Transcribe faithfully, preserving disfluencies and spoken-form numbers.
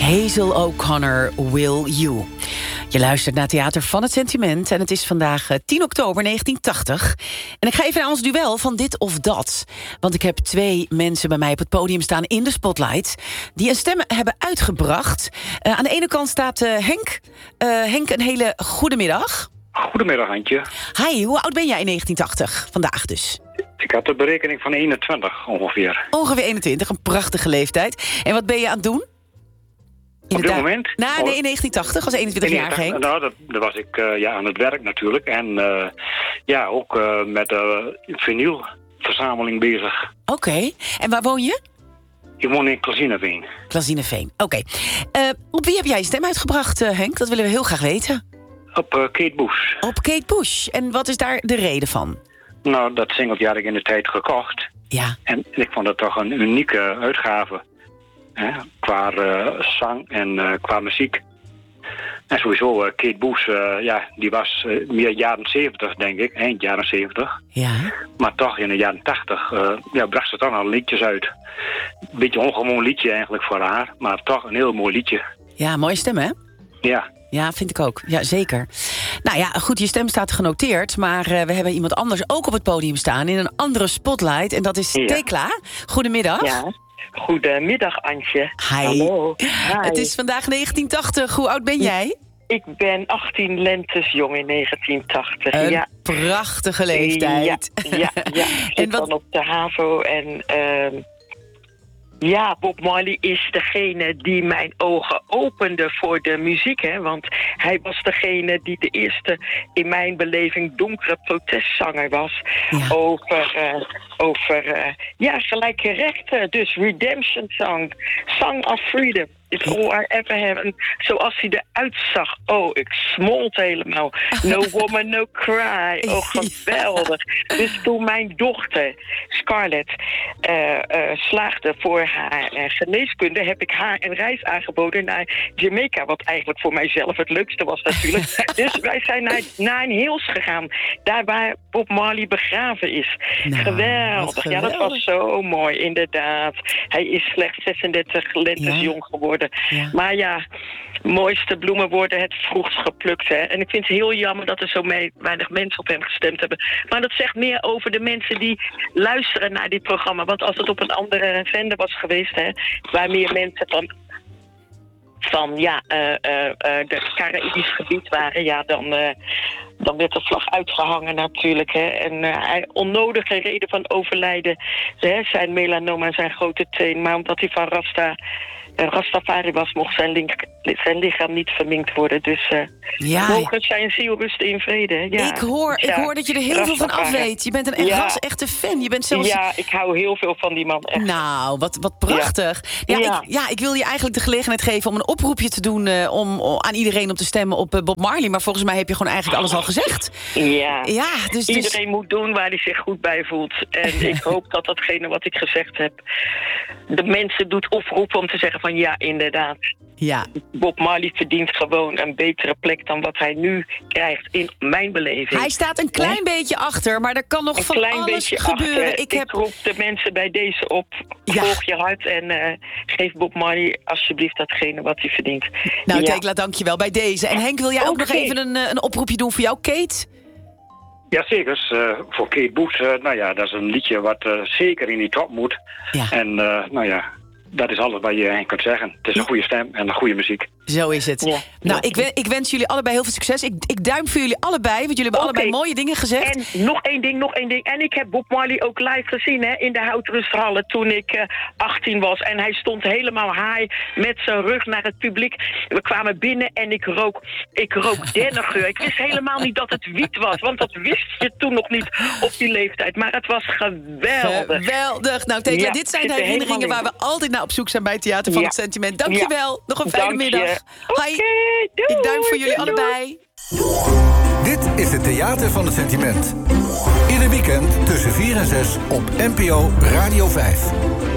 Hazel O'Connor, Will You. Je luistert naar Theater van het Sentiment en het is vandaag tien oktober negentien tachtig. En ik ga even naar ons duel van dit of dat. Want ik heb twee mensen bij mij op het podium staan in de spotlight... die een stem hebben uitgebracht. Uh, aan de ene kant staat uh, Henk. Uh, Henk, een hele goede middag. Goedemiddag, Antje. Hi, hoe oud ben jij in negentien tachtig? Vandaag dus. Ik had de berekening van eenentwintig ongeveer. Ongeveer eenentwintig, een prachtige leeftijd. En wat ben je aan het doen? In Op dit da- moment? Nou, nee, in negentien tachtig, als eenentwintig-jarige Henk. Nou, dat, dat was ik uh, ja, aan het werk natuurlijk. En uh, ja, ook uh, met de uh, vinylverzameling bezig. Oké, okay. En waar woon je? Ik woon in Klazineveen. Klazineveen, oké. Okay. Uh, op wie heb jij je stem uitgebracht, uh, Henk? Dat willen we heel graag weten. Op uh, Kate Bush. Op Kate Bush. En wat is daar de reden van? Nou, dat singeltje had ik in de tijd gekocht. Ja. En ik vond het toch een unieke uitgave. Hè? Qua uh, zang en uh, qua muziek. En sowieso, uh, Kate Bush, uh, ja, die was uh, meer jaren zeventig, denk ik. Eind jaren zeventig. Ja. Maar toch, in de jaren tachtig, uh, ja, bracht ze toch al liedjes uit. Een beetje ongewoon liedje eigenlijk voor haar. Maar toch een heel mooi liedje. Ja, mooie stem, hè? Ja. Ja, vind ik ook. Ja, zeker. Nou ja, goed, je stem staat genoteerd. Maar uh, we hebben iemand anders ook op het podium staan... in een andere spotlight. En dat is ja. Tekla. Goedemiddag. Ja. Goedemiddag, Antje. Hi. Hallo. Hi. Het is vandaag negentien tachtig. Hoe oud ben jij? Ik ben achttien lentes jong in negentien tachtig. Een ja. prachtige leeftijd. Ja, ja, ja. Ik zit en wat... dan op de HAVO en... Uh, ja, Bob Marley is degene die mijn ogen opende voor de muziek. Hè? Want hij was degene die de eerste, in mijn beleving, donkere protestzanger was. Ja. Over, uh, over uh, ja, gelijke rechten. Dus Redemption Song, Song of Freedom. It's all I ever have. En zoals hij eruit zag. Oh, ik smolt helemaal. No woman, no cry. Oh, geweldig. Ja. Dus toen mijn dochter, Scarlett, uh, uh, slaagde voor haar uh, geneeskunde... heb ik haar een reis aangeboden naar Jamaica. Wat eigenlijk voor mijzelf het leukste was natuurlijk. Dus wij zijn naar, naar een Hills gegaan. Daar waar Bob Marley begraven is. Nou, geweldig. geweldig. Ja, dat was zo mooi, inderdaad. Hij is slechts zesendertig lentes ja. jong geworden. Ja. Maar ja, mooiste bloemen worden het vroegst geplukt. Hè? En ik vind het heel jammer dat er zo mee, weinig mensen op hem gestemd hebben. Maar dat zegt meer over de mensen die luisteren naar dit programma. Want als het op een andere zender was geweest, hè, waar meer mensen van... van ja, uh, uh, uh, het Caraïbisch gebied waren, ja, dan, uh, dan werd de vlag uitgehangen natuurlijk. Hè. En uh, hij onnodige reden van overlijden, hè, zijn melanoma en zijn grote teen. Maar omdat hij van Rasta, uh, Rastafari was, mocht zijn, link, zijn lichaam niet verminkt worden. Dus uh, ja. mogen zijn ziel rusten in vrede. Ja. Ik, hoor, ja. ik hoor dat je er heel Rastafari. veel van af weet. Je bent een ja. ras-echte fan. Je bent zelfs... Ja, ik hou heel veel van die man. Echt. Nou, wat, wat prachtig. Ja. Ja, ja. Ik, ja, ik wil je eigenlijk de gelegenheid geven om een oproepje te doen... Uh, om, om aan iedereen om te stemmen op uh, Bob Marley. Maar volgens mij heb je gewoon eigenlijk alles al gezegd. Ja, ja dus, dus... iedereen moet doen waar hij zich goed bij voelt. En ik hoop dat datgene wat ik gezegd heb... de mensen doet oproepen om te zeggen van ja, inderdaad. Ja. Bob Marley verdient gewoon een betere plek dan wat hij nu krijgt in mijn beleving. Hij staat een klein ja? beetje achter, maar er kan nog een van klein alles beetje gebeuren. Achter. Ik, heb... ik roep de mensen bij deze op. Ja. Volg je hart en uh, geef Bob Marley alsjeblieft datgene wat hij verdient. Nou, ja. Tekla, dank je wel bij deze. En Henk, wil jij ook okay. nog even een, een oproepje doen voor jou, Kate? Jazeker, uh, voor Kate Bush, uh, nou ja, dat is een liedje wat uh, zeker in die top moet. Ja. En uh, nou ja, dat is alles wat je hen kunt zeggen. Het is een goede stem en een goede muziek. Zo is het. Ja. Nou, ik, wen, ik wens jullie allebei heel veel succes. Ik, ik duim voor jullie allebei, want jullie hebben okay. allebei mooie dingen gezegd. En nog één ding, nog één ding. En ik heb Bob Marley ook live gezien, hè, in de Houtrusthallen toen ik uh, achttien was. En hij stond helemaal high met zijn rug naar het publiek. We kwamen binnen en ik rook, ik rook dennengeur. Ik wist helemaal niet dat het wiet was, want dat wist je toen nog niet op die leeftijd. Maar het was geweldig. Geweldig. Nou, Tekla, ja, dit zijn de herinneringen waar we altijd naar op zoek zijn bij Theater van ja. het Sentiment. Dank je wel. Ja. Nog een fijne Dank middag. Hoi. Okay, doei, ik duim voor jullie doei, allebei. Dit is het Theater van het Sentiment. Ieder weekend tussen vier en zes op N P O Radio vijf.